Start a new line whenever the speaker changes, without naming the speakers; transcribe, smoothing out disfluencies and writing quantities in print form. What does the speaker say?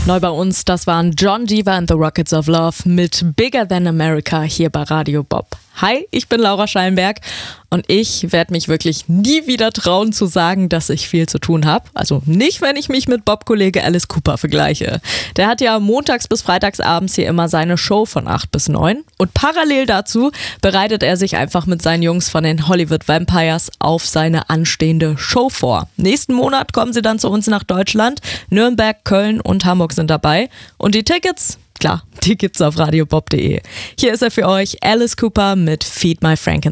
Neu bei uns, das waren John Diva and the Rockets of Love mit Bigger Than America hier bei Radio Bob. Hi, ich bin Laura Schallenberg und ich werde mich wirklich nie wieder trauen zu sagen, dass ich viel zu tun habe. Also nicht, wenn ich mich mit Bob-Kollege Alice Cooper vergleiche. Der hat ja montags bis freitags abends hier immer seine Show von 8 bis 9 und parallel dazu bereitet er sich einfach mit seinen Jungs von den Hollywood Vampires auf seine anstehende Show vor. Nächsten Monat kommen sie dann zu uns nach Deutschland. Nürnberg, Köln und Hamburg sind dabei. Und die Tickets? Klar, die gibt's auf radiobob.de. Hier ist er für euch, Alice Cooper mit Feed My Frankenstein.